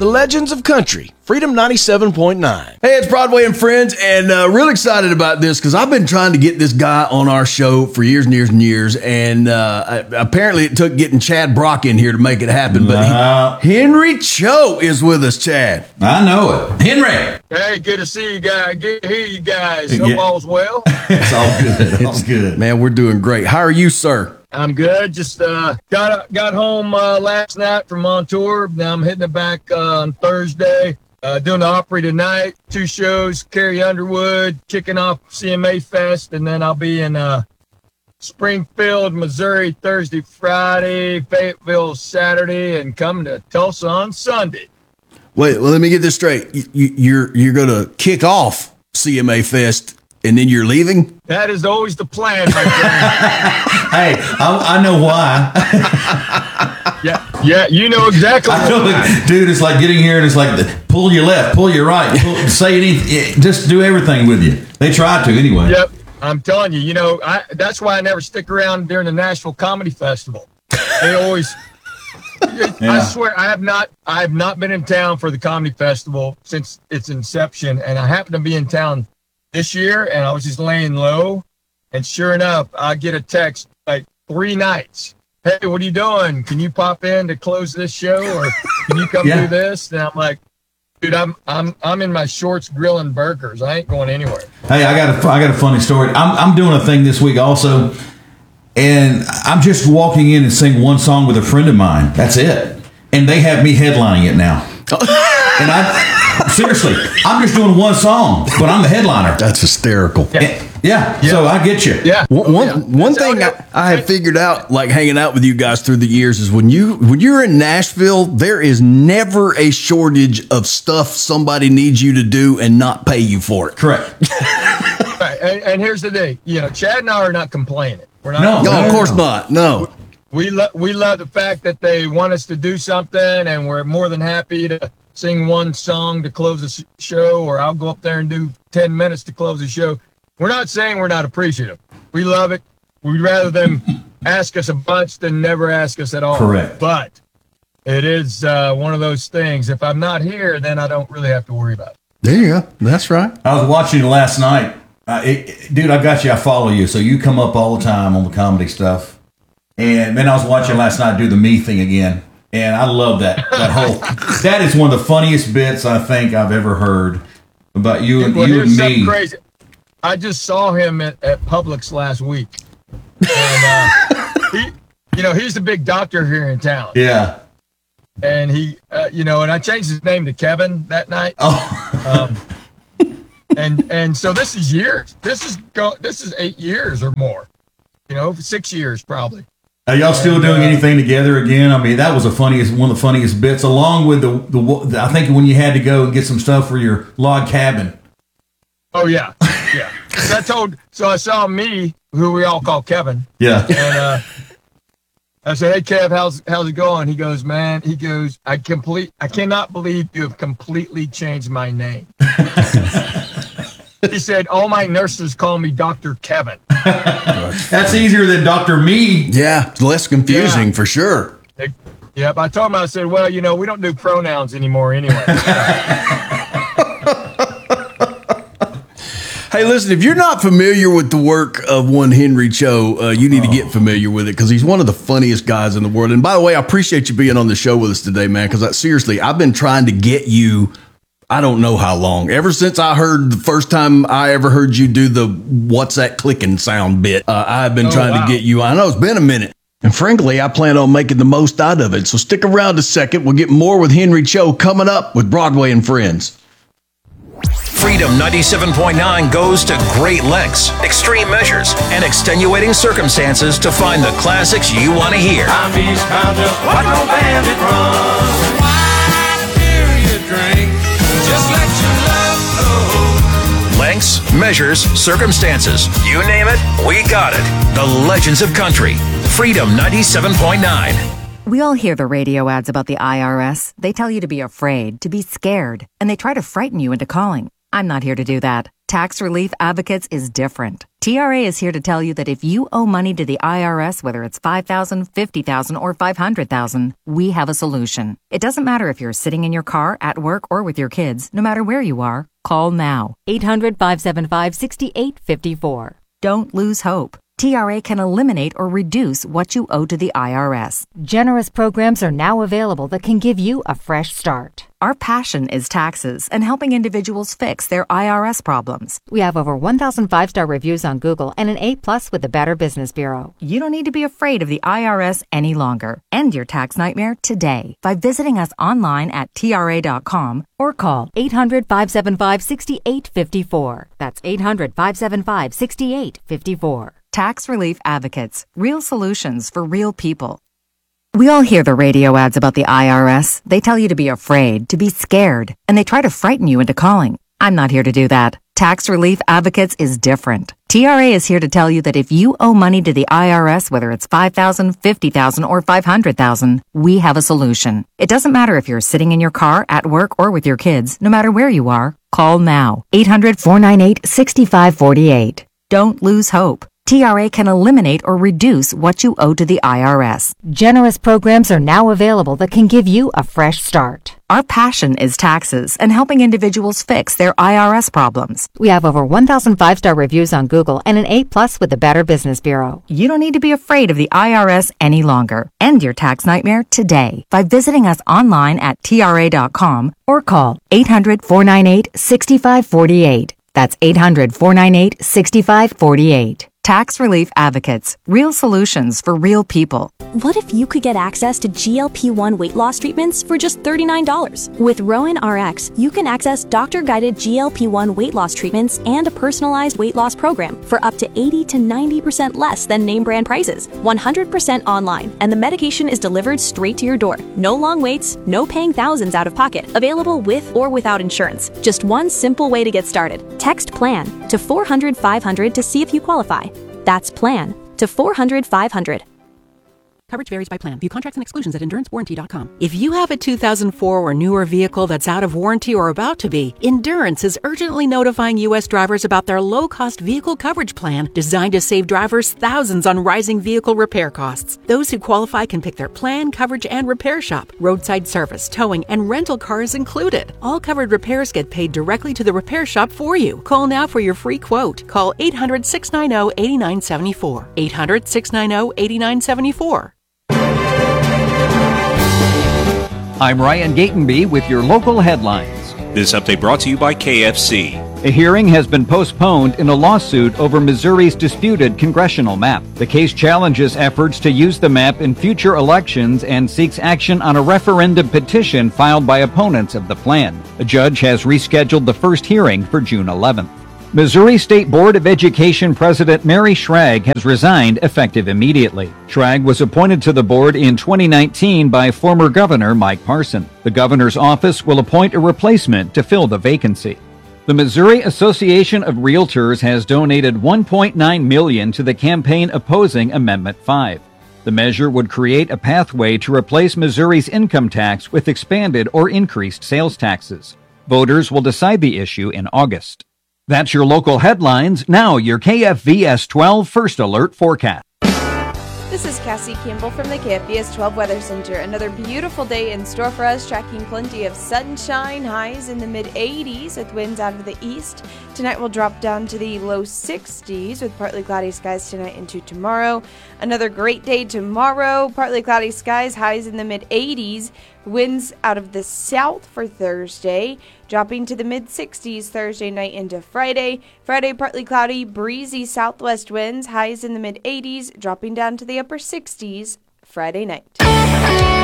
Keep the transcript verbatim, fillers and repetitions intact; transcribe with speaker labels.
Speaker 1: The Legends of Country, Freedom ninety-seven point nine. Hey, it's Broadway and Friends, and uh, real excited about this because I've been trying to get this guy on our show for years and years and years, and uh, apparently it took getting Chad Brock in here to make it happen. But
Speaker 2: uh,
Speaker 1: he, Henry Cho is with us, Chad.
Speaker 2: I know it. Henry.
Speaker 3: Hey, good to see you guys. Good to hear you guys. Hope
Speaker 2: Yeah.
Speaker 3: all's well.
Speaker 2: It's all good. All good.
Speaker 1: Man, we're doing great. How are you, sir?
Speaker 3: I'm good. Just uh, got got home uh, last night from on tour. Now I'm hitting it back uh, on Thursday. Uh, doing the Opry tonight. Two shows. Carrie Underwood kicking off C M A Fest, and then I'll be in uh, Springfield, Missouri Thursday, Friday, Fayetteville Saturday, and coming to Tulsa on Sunday.
Speaker 1: Wait, well, let me get this straight. You, you, you're you're going to kick off C M A Fest, and then you're leaving?
Speaker 3: That is always the plan, my friend.
Speaker 2: Hey, I, I know why.
Speaker 3: yeah, yeah, you know exactly.
Speaker 2: I know,
Speaker 3: why.
Speaker 2: dude, it's like getting here and it's like the, pull your left, pull your right, pull, say anything, just do everything with you. They try to anyway.
Speaker 3: Yep, I'm telling you. You know, I, that's why I never stick around during the Nashville Comedy Festival. They always.
Speaker 2: Yeah.
Speaker 3: I swear, I have not. I have not been in town for the comedy festival since its inception, and I happened to be in town this year, and I was just laying low, and sure enough, I get a text like three nights. Hey, what are you doing? Can you pop in to close this show, or can you come
Speaker 2: Yeah.
Speaker 3: do this? And I'm like, dude, I'm I'm I'm in my shorts grilling burgers. I ain't going anywhere.
Speaker 2: Hey, I got a, I got a funny story. I'm, I'm doing a thing this week also, and I'm just walking in and sing one song with a friend of mine. That's it. And they have me headlining it now. And I, seriously, I'm just doing one song, but I'm the headliner.
Speaker 1: That's hysterical.
Speaker 2: And- yeah, so I get you.
Speaker 3: Yeah.
Speaker 1: One, one,
Speaker 3: Yeah.
Speaker 1: one
Speaker 3: That's
Speaker 1: thing
Speaker 3: how
Speaker 1: I, I have figured out, like hanging out with you guys through the years, is when you when you're in Nashville, there is never a shortage of stuff somebody needs you to do and not pay you for it.
Speaker 2: Correct.
Speaker 3: Right, and, and here's the thing. You know, Chad and I are not complaining. We're not.
Speaker 2: No.
Speaker 1: No,
Speaker 3: complaining.
Speaker 1: of course not. No.
Speaker 3: We love we love the fact that they want us to do something, and we're more than happy to sing one song to close the sh- show, or I'll go up there and do ten minutes to close the show. We're not saying we're not appreciative. We love it. We'd rather them ask us a bunch than never ask us at all.
Speaker 2: Correct.
Speaker 3: But it is uh, one of those things. If I'm not here, then I don't really have to worry about it.
Speaker 1: There you go. That's right.
Speaker 2: I was watching you last night. Uh, it, it- dude, I got you. I follow you. So you come up all the time on the comedy stuff. And then I was watching last night do the me thing again. And I love that. That whole, that is one of the funniest bits I think I've ever heard about you and
Speaker 3: Well,
Speaker 2: you
Speaker 3: here's
Speaker 2: and
Speaker 3: something
Speaker 2: me.
Speaker 3: crazy. I just saw him at, at Publix last week. And, uh, he, you know, he's the big doctor here in town.
Speaker 2: Yeah.
Speaker 3: And he, uh, you know, and I changed his name to Kevin that night.
Speaker 2: Oh.
Speaker 3: Um, and and so this is years. This is go. This is eight years or more. You know, six years probably.
Speaker 2: Are y'all still
Speaker 3: And,
Speaker 2: doing
Speaker 3: uh,
Speaker 2: anything together again? I mean, that was the funniest, one of the funniest bits, along with the, the, I think when you had to go and get some stuff for your log cabin.
Speaker 3: Oh yeah, yeah. So I told. So I saw me, who we all call Kevin.
Speaker 2: Yeah.
Speaker 3: And uh, I said, "Hey, Kev, how's how's it going?" He goes, "Man," he goes, "I complete. I cannot believe you have completely changed my name." He said, "All my nurses call me Doctor Kevin."
Speaker 2: That's easier than Doctor Me.
Speaker 1: Yeah, it's less confusing
Speaker 3: Yeah.
Speaker 1: for sure.
Speaker 3: They, yep. I told him, I said, "Well, you know, we don't do pronouns anymore anyway."
Speaker 1: Hey, listen, if you're not familiar with the work of one Henry Cho, uh, you need to get familiar with it because he's one of the funniest guys in the world. And by the way, I appreciate you being on the show with us today, man, because seriously, I've been trying to get you, I don't know how long, ever since I heard the first time I ever heard you do the what's that clicking sound bit. Uh, I've been
Speaker 3: Oh,
Speaker 1: trying
Speaker 3: wow.
Speaker 1: to get you. I know it's been a minute. And frankly, I plan on making the most out of it. So stick around a second. We'll get more with Henry Cho coming up with Broadway and Friends.
Speaker 4: Freedom ninety-seven point nine goes to great lengths, extreme measures, and extenuating circumstances to find the classics you want to hear.
Speaker 5: I'm East County, what no bandit run. Why do you drink? Just let your love flow.
Speaker 4: Lengths, measures, circumstances. You name it, we got it. The Legends of Country. Freedom ninety-seven point nine.
Speaker 6: We all hear the radio ads about the I R S. They tell you to be afraid, to be scared, and they try to frighten you into calling. I'm not here to do that. Tax Relief Advocates is different. T R A is here to tell you that if you owe money to the I R S, whether it's five thousand dollars, fifty thousand dollars, or five hundred thousand dollars, we have a solution. It doesn't matter if you're sitting in your car, at work, or with your kids. No matter where you are, call now.
Speaker 7: eight hundred, five seven five, six eight five four.
Speaker 6: Don't lose hope. T R A can eliminate or reduce what you owe to the I R S.
Speaker 7: Generous programs are now available that can give you a fresh start.
Speaker 6: Our passion is taxes and helping individuals fix their I R S problems.
Speaker 7: We have over one thousand five-star reviews on Google and an A plus with the Better Business Bureau.
Speaker 6: You don't need to be afraid of the I R S any longer. End your tax nightmare today by visiting us online at T R A dot com
Speaker 7: or call eight hundred, five seven five, six eight five four. That's eight hundred, five seven five, six eight five four.
Speaker 6: Tax Relief Advocates. Real solutions for real people. We all hear the radio ads about the I R S. They tell you to be afraid, to be scared, and they try to frighten you into calling. I'm not here to do that. Tax Relief Advocates is different. T R A is here to tell you that if you owe money to the I R S, whether it's five thousand dollars, fifty thousand dollars, or five hundred thousand dollars, we have a solution. It doesn't matter if you're sitting in your car, at work, or with your kids. No matter where you are, call now. eight hundred, four nine eight, six five four eight. Don't lose hope. T R A can eliminate or reduce what you owe to the I R S.
Speaker 7: Generous programs are now available that can give you a fresh start.
Speaker 6: Our passion is taxes and helping individuals fix their I R S problems.
Speaker 7: We have over one thousand five-star reviews on Google and an A plus with the Better Business Bureau.
Speaker 6: You don't need to be afraid of the I R S any longer. End your tax nightmare today by visiting us online at T R A dot com or call eight hundred, four nine eight, six five four eight. That's eight hundred, four nine eight, six five four eight. Tax Relief Advocates. Real solutions for real people.
Speaker 8: What if you could get access to G L P one weight loss treatments for just thirty-nine dollars? With Rowan R X, you can access doctor-guided G L P one weight loss treatments and a personalized weight loss program for up to eighty to ninety percent less than name brand prices. one hundred percent online, and the medication is delivered straight to your door. No long waits, no paying thousands out of pocket. Available with or without insurance. Just one simple way to get started. Text PLAN to four hundred, five hundred to see if you qualify. That's PLAN to four hundred, five hundred.
Speaker 9: Coverage varies by plan. View contracts and exclusions at endurance warranty dot com. If you have a two thousand four or newer vehicle that's out of warranty or about to be, Endurance is urgently notifying U S drivers about their low-cost vehicle coverage plan designed to save drivers thousands on rising vehicle repair costs. Those who qualify can pick their plan, coverage, and repair shop. Roadside service, towing, and rental cars included. All covered repairs get paid directly to the repair shop for you. Call now for your free quote. Call eight hundred, six nine zero, eight nine seven four. eight hundred, six nine zero, eight nine seven four.
Speaker 10: I'm Ryan Gatenby with your local headlines.
Speaker 11: This update brought to you by K F C.
Speaker 10: A hearing has been postponed in a lawsuit over Missouri's disputed congressional map. The case challenges efforts to use the map in future elections and seeks action on a referendum petition filed by opponents of the plan. A judge has rescheduled the first hearing for June eleventh. Missouri State Board of Education President Mary Schrag has resigned effective immediately. Schrag was appointed to the board in twenty nineteen by former Governor Mike Parson. The governor's office will appoint a replacement to fill the vacancy. The Missouri Association of Realtors has donated one point nine million dollars to the campaign opposing Amendment five. The measure would create a pathway to replace Missouri's income tax with expanded or increased sales taxes. Voters will decide the issue in August. That's your local headlines. Now your K F V S twelve First Alert forecast.
Speaker 12: This is Cassie Campbell from the K F V S twelve Weather Center. Another beautiful day in store for us, tracking plenty of sunshine, highs in the mid eighties with winds out of the east. Tonight will drop down to the low sixties with partly cloudy skies tonight into tomorrow. Another great day tomorrow, partly cloudy skies, highs in the mid eighties. Winds out of the south for Thursday, dropping to the mid sixties Thursday night into Friday. Friday, partly cloudy, breezy southwest winds, highs in the mid eighties, dropping down to the upper sixties Friday night.